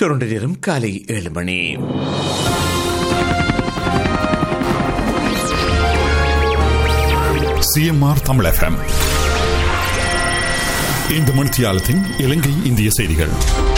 Toronto நேரம் காலை 7 மணி. CMR Tamil FM இந்த மணித்தியாலத்தின் இலங்கை இந்திய செய்திகள்.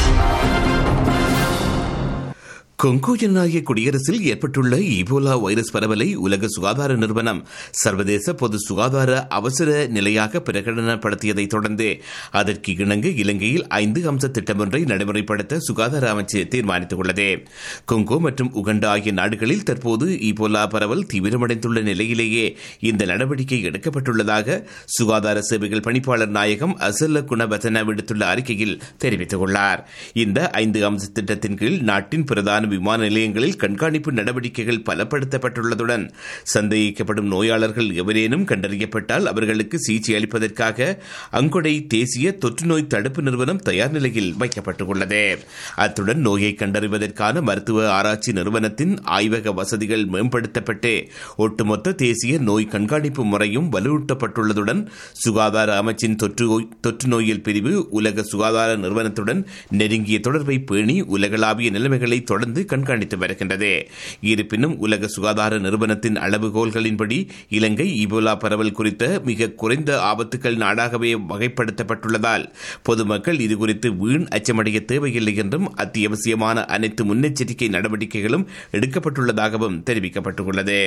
கொங்கோ ஜனநாயக குடியரசில் ஏற்பட்டுள்ள ஈபோலா வைரஸ் பரவலை உலக சுகாதார நிறுவனம் சர்வதேச பொது சுகாதார அவசர நிலையாக பிரகடனப்படுத்தியதை தொடர்ந்து அதற்கு இணங்க இலங்கையில் 5 அம்ச திட்டம் ஒன்றை நடைமுறைப்படுத்த சுகாதார அமைச்சு தீர்மானித்துள்ளது. கொங்கோ மற்றும் உகண்டா ஆகிய நாடுகளில் தற்போது ஈபோலா பரவல் தீவிரமடைந்துள்ள நிலையிலேயே இந்த நடவடிக்கை எடுக்கப்பட்டுள்ளதாக சுகாதார சேவைகள் பணிப்பாளர் நாயகம் அசல்ல குணவதன விடுத்துள்ள அறிக்கையில் தெரிவித்துள்ளார். இந்த 5 அம்ச திட்டத்தின் கீழ் நாட்டின் பிரதான விமான நிலையங்களில் கண்காணிப்பு நடவடிக்கைகள் பலப்படுத்தப்பட்டுள்ளதுடன் சந்தேகிக்கப்படும் நோயாளர்கள் எவரேனும் கண்டறியப்பட்டால் அவர்களுக்கு சிகிச்சை அளிப்பதற்காக அங்கொடை தேசிய தொற்றுநோய் தடுப்பு நிறுவனம் தயார் நிலையில் வைக்கப்பட்டுள்ளது. அத்துடன் நோயை கண்டறிவதற்கான மருத்துவ ஆராய்ச்சி நிறுவனத்தின் ஆய்வக வசதிகள் மேம்படுத்தப்பட்டு ஒட்டுமொத்த தேசிய நோய் கண்காணிப்பு முறையும் வலுவூட்டப்பட்டுள்ளதுடன் சுகாதார அமைச்சின் தொற்று நோயியல் பிரிவு உலக சுகாதார நிறுவனத்துடன் நெருங்கிய தொடர்பை பேணி உலகளாவிய நிலைமைகளை தொடர்ந்து கண்காணித்து வருகின்றது. இருப்பினும் உலக சுகாதார நிறுவனத்தின் அளவுகோல்களின்படி இலங்கை ஈபோலா பரவல் குறித்த மிக குறைந்த ஆபத்துக்கள் நாடாகவே வகைப்படுத்தப்பட்டுள்ளதால் பொதுமக்கள் இதுகுறித்து வீண் அச்சமடைய தேவையில்லை என்றும் அத்தியாவசியமான அனைத்து முன்னெச்சரிக்கை நடவடிக்கைகளும் எடுக்கப்பட்டுள்ளதாகவும் தெரிவிக்கப்பட்டுள்ளது.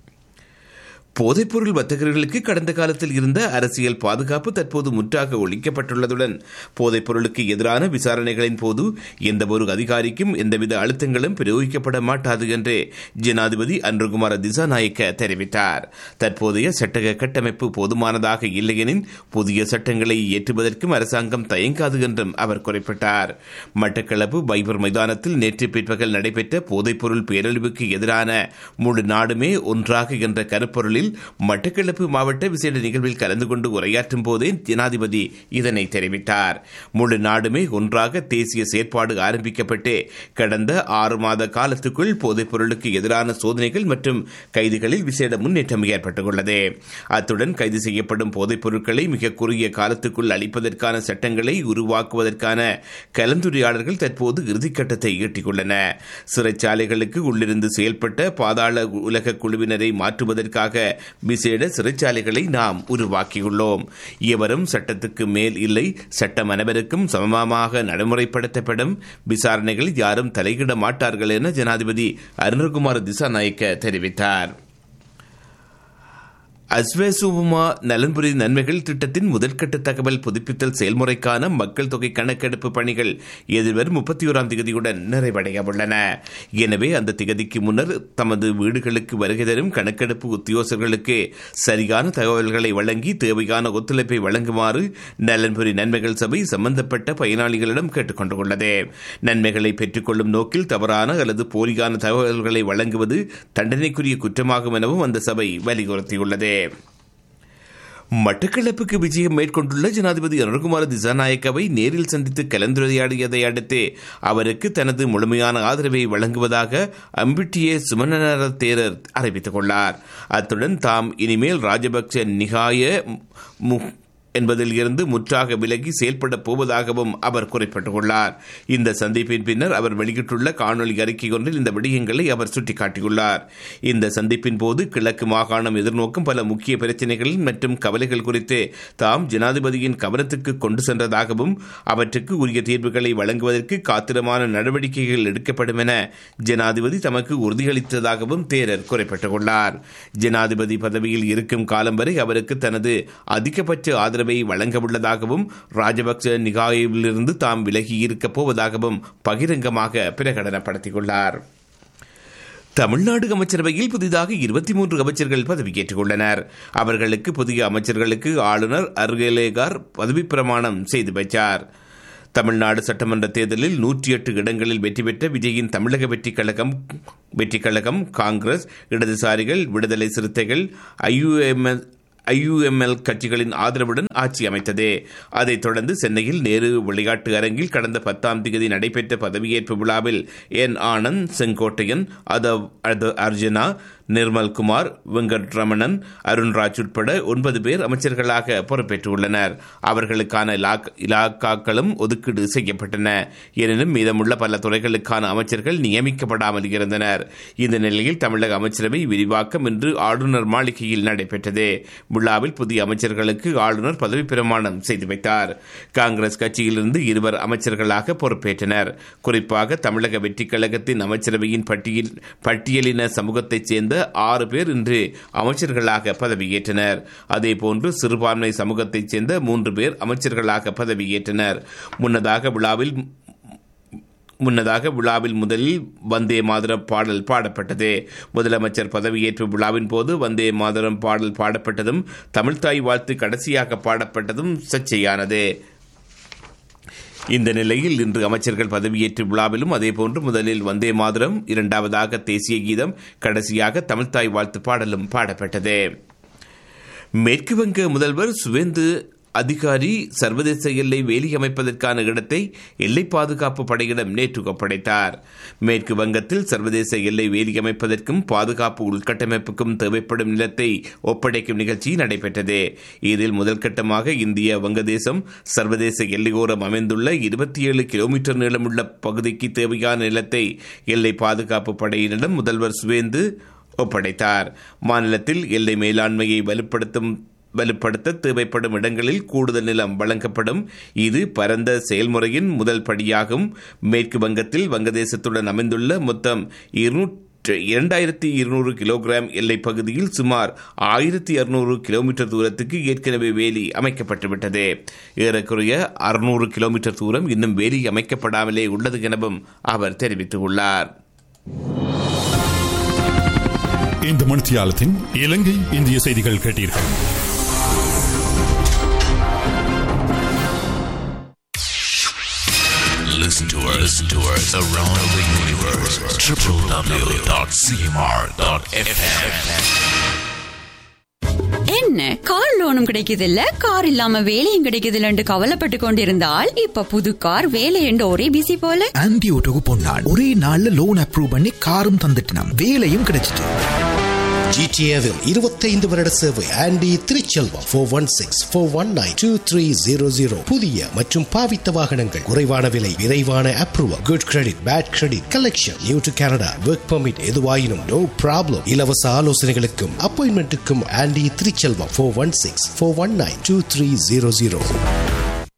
போதைப்பொருள் வர்த்தகர்களுக்கு கடந்த காலத்தில் இருந்த அரசியல் பாதுகாப்பு தற்போது முற்றாக ஒழிக்கப்பட்டுள்ளதுடன் போதைப்பொருளுக்கு எதிரான விசாரணைகளின் போது எந்தவொரு அதிகாரிக்கும் எந்தவித அழுத்தங்களும் பிரயோகிக்கப்பட மாட்டாது என்று ஜனாதிபதி அன்ருகுமார திசாநாயக்க தெரிவித்தார். தற்போதைய சட்ட கட்டமைப்பு போதுமானதாக இல்லையெனின் புதிய சட்டங்களை இயற்றுவதற்கும் அரசாங்கம் தயங்காது என்றும் அவர் குறிப்பிட்டார். மட்டக்களப்பு பைபர் மைதானத்தில் நேற்று பிற்பகல் நடைபெற்ற போதைப்பொருள் பேரழிவுக்கு எதிரான முழு நாடுமே ஒன்றாக என்ற கருப்பொருளில் மட்டக்களப்பு மாவட்ட விசேட நிகழ்வில் கலந்து கொண்டு உரையாற்றும் போதே ஜனாதிபதி இதனை தெரிவித்தார். முழு நாடுமே ஒன்றாக தேசிய செயற்பாடு ஆரம்பிக்கப்பட்டு கடந்த 6 மாத காலத்துக்குள் போதைப் பொருளுக்கு எதிரான சோதனைகள் மற்றும் கைதுகளில் விசேட முன்னேற்றம் ஏற்பட்டுள்ளது. அத்துடன் கைது செய்யப்படும் போதைப் பொருட்களை மிக குறுகிய காலத்துக்குள் அளிப்பதற்கான சட்டங்களை உருவாக்குவதற்கான கலந்துரையாடல்கள் தற்போது இறுதிக்கட்டத்தை எட்டியுள்ளன. சிறைச்சாலைகளுக்கு உள்ளிருந்து செயல்பட்ட பாதாள உலக குழுவினரை மாற்றுவதற்காக விசேட சிறைச்சாலைகளை நாம் உருவாக்கியுள்ளோம். எவரும் சட்டத்துக்கு மேல் இல்லை, சட்டம் அனைவருக்கும் சமமாக நடைமுறைப்படுத்தப்படும், விசாரணைகள் யாரும் தலையிட மாட்டார்கள் என ஜனாதிபதி அருண்குமார் திசாநாயக்க தெரிவித்தார். அஸ்வேசுமா நலன்புரி நன்மைகள் திட்டத்தின் முதற்கட்ட தகவல் புதுப்பித்தல் செயல்முறைக்கான மக்கள் தொகை கணக்கெடுப்பு பணிகள் எதிர்வரும் 31ஆம் தேதியுடன் நிறைவடைய உள்ளன. எனவே அந்த தேதிக்கு முன்னர் தமது வீடுகளுக்கு வருகை தரும் கணக்கெடுப்பு உத்தியோகர்களுக்கு சரியான தகவல்களை வழங்கி தேவையான ஒத்துழைப்பை வழங்குமாறு நலன்புரி நன்மைகள் சபை சம்பந்தப்பட்ட பயனாளிகளிடம் கேட்டுக் கொண்டுள்ளது. நன்மைகளை பெற்றுக்கொள்ளும் நோக்கில் தவறான அல்லது போலியான தகவல்களை வழங்குவது தண்டனைக்குரிய குற்றமாகும் எனவும் அந்த சபை வலியுறுத்தியுள்ளது. மட்டக்களப்புக்கு விஜயம் மேற்கொண்டுள்ள ஜனாதிபதி அருண்குமார் திசாநாயக்கவை நேரில் சந்தித்து கலந்துரையாடியதை அடுத்து அவருக்கு தனது முழுமையான ஆதரவை வழங்குவதாக அம்பிட்டிய சுமணர தேரர் அறிவித்துக் கொண்டார். அத்துடன் தாம் இனிமேல் ராஜபக்ச நிகாய என்பதில் இருந்து முற்றாக விலகி செயல்பட போவதாகவும் அவர் குறிப்பிட்டுள்ளார். இந்த சந்திப்பின் பின்னர் அவர் வெளியிட்டுள்ள காணொலி அறிக்கை ஒன்றில் இந்த விடயங்களை அவர் சுட்டிக்காட்டியுள்ளார். இந்த சந்திப்பின் போது கிழக்கு மாகாணம் எதிர்நோக்கும் பல முக்கிய பிரச்சினைகள் மற்றும் கவலைகள் குறித்து தாம் ஜனாதிபதியின் கவனத்துக்கு கொண்டு சென்றதாகவும் அவற்றுக்கு உரிய தீர்வுகளை வழங்குவதற்கு காத்திரமான நடவடிக்கைகள் எடுக்கப்படும் என ஜனாதிபதி தமக்கு உறுதியளித்ததாகவும் தேரர் குறிப்பிட்டுள்ளார். ஜனாதிபதி பதவியில் இருக்கும் காலம் வரை அவருக்கு தனது அதிகபட்ச ஆதரவை வழங்க உள்ளதாகவும் ராஜபக்ச நிகாயிலிருந்து தாம் விலகி இருக்கப் போவதாகவும் பகிரங்கமாக பிரகடனப்படுத்தியுள்ளார். தமிழ்நாடு அமைச்சரவையில் புதிதாக 23 அமைச்சர்கள் பதவியேற்றுள்ளனர். அவர்களுக்கு புதிய அமைச்சர்களுக்கு ஆளுநர் அருகேலேகார் பதவி பிரமாணம் செய்து வைத்தார். தமிழ்நாடு சட்டமன்ற தேர்தலில் 108 இடங்களில் வெற்றி பெற்ற விஜயின் தமிழக வெற்றிக் கழகம் காங்கிரஸ், இடதுசாரிகள், விடுதலை சிறுத்தைகள், ஐயுஎம்எல் கட்சிகளின் ஆதரவுடன் ஆட்சி அமைத்தது. அதைத் தொடர்ந்து சென்னையில் நேரு விளையாட்டு அரங்கில் கடந்த 10ஆம் தேதி நடைபெற்ற பதவியேற்பு விழாவில் என் ஆனந்த், செங்கோட்டையன், அர்ஜுனா, நிர்மல்குமார், வெங்கட்ரமணன், அருண்ராஜ் உட்பட 9 பேர் அமைச்சர்களாக பொறுப்பேற்றுள்ளனர். அவர்களுக்கான இலாக்காக்களும் ஒதுக்கீடு செய்யப்பட்டன. எனினும் மீதமுள்ள பல துறைகளுக்கான அமைச்சர்கள் நியமிக்கப்படாமல் இருந்தனர். இந்த நிலையில் தமிழக அமைச்சரவை விரிவாக்கம் இன்று ஆளுநர் மாளிகையில் நடைபெற்றது. விழாவில் புதிய அமைச்சர்களுக்கு ஆளுநர் பதவி பிரமாணம் செய்து வைத்தார். காங்கிரஸ் கட்சியிலிருந்து 2 அமைச்சர்களாக பொறுப்பேற்றனர். குறிப்பாக தமிழக வெற்றி கழகத்தின் அமைச்சரவையின் பட்டியலின சமூகத்தைச் சேர்ந்த 6 பேர் இன்று அமைச்சர்களாக பதவியேற்றனர். அதேபோன்று சிறுபான்மை சமூகத்தைச் சேர்ந்த 3 பேர் அமைச்சர்களாக பதவியேற்றனர். முன்னதாக விழாவில் முதலில் வந்தே மாதரம் பாடல் பாடப்பட்டது. முதலமைச்சர் பதவியேற்பு விழாவின் போது வந்தே மாதரம் பாடல் பாடப்பட்டதும் தமிழ்தாய் வாழ்த்து கடைசியாக பாடப்பட்டதும் சர்ச்சையானது. இந்த நிலையில் இன்று அமைச்சர்கள் பதவியேற்று விழாவிலும் அதேபோன்று முதலில் வந்தே மாதரம், இரண்டாவதாக தேசிய கீதம், கடைசியாக தமிழ்தாய் வாழ்த்து பாடலும் பாடப்பட்டது. மேற்கு வங்க முதல்வர் சுவேந்து அதிகாரி சர்வதேச எல்லை வேலி அமைப்பதற்கான இடத்தை எல்லை பாதுகாப்பு படையிடம் நேற்று ஒப்படைத்தார். மேற்கு வங்கத்தில் சர்வதேச எல்லை வேலி அமைப்பதற்கும் பாதுகாப்பு உள்கட்டமைப்புக்கும் தேவைப்படும் நிலத்தை ஒப்படைக்கும் நிகழ்ச்சி நடைபெற்றது. இதில் முதல் கட்டமாக இந்திய வங்கதேசம் சர்வதேச எல்லையோரம் அமைந்துள்ள 27 கிலோமீட்டர் நீளமுள்ள பகுதிக்கு தேவையான நிலத்தை எல்லை பாதுகாப்பு படையினரிடம் முதல்வர் சுவேந்து ஒப்படைத்தார். மாநிலத்தில் எல்லை மேலாண்மையை வலுப்படுத்த தேவைப்படும் இடங்களில் கூடுதல் நிலம் வழங்கப்படும். இது பரந்த செயல்முறையின் முதல் படியாகும். மேற்கு வங்கத்தில் வங்கதேசத்துடன் அமைந்துள்ள மொத்தம் 2200 கிலோகிராம் எல்லை பகுதியில் சுமார் 1600 கிலோமீட்டர் தூரத்துக்கு ஏற்கனவே வேலி அமைக்கப்பட்டுவிட்டது. ஏறக்குறைய 600 கிலோமீட்டர் தூரம் இன்னும் வேலி அமைக்கப்படாமலே உள்ளது எனவும் அவர் தெரிவித்துள்ளார். இந்த மணித்தியாலத்தின் இலங்கை இந்திய செய்திகள் கேட்டீர்கள். Listen to us around the universe. www.cmr.fm. என்ன கார் லோனும் கிடைக்குது இல்ல, கார் இல்லாம வேலையும் கிடைக்குது இல்லன்னு கவலைப்பட்டு கொண்டிருந்தால் இப்ப புது கார் வேலை என்று ஒரே பிசி போல. ஆன்டி ஓட்டோக்கு போனான், ஒரே நாள்ல லோன் அப்ரூவ் பண்ணி காரும் தந்துட்டான், வேலையும் கிடைச்சிட்டு. GTAவில் 25 வருட சேவை. ஆண்டி திருச்செல்வம் 416-419-2300. புதிய மற்றும் பாவித்த வாகனங்கள், குறைவான விலை, விரைவான approval, good credit, bad credit, collection, new to Canada, work permit, எதுவாயினும் நோ ப்ராப்ளம். இலவச ஆலோசனைகளுக்கும் அப்பாயின்மெண்ட்டுக்கும் ஆண்டி திருச்செல்வம் 416-419-2300.